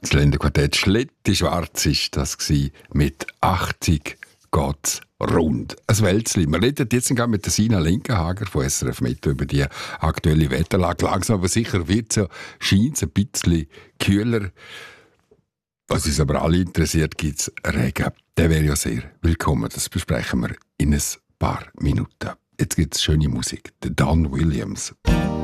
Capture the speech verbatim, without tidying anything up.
Das Länderquartett Schletti Schwarz ist das gsi mit achtzig geht's rund. Ein Wälzli. Wir reden jetzt mit der Sina Linkenhager von S R F Meteo über die aktuelle Wetterlage. Langsam aber sicher wird es ja, scheint ein bisschen kühler. Was uns aber alle interessiert, gibt es Regen. Der wäre ja sehr willkommen. Das besprechen wir in ein paar Minuten. Jetzt gibt es schöne Musik. Der Don Williams.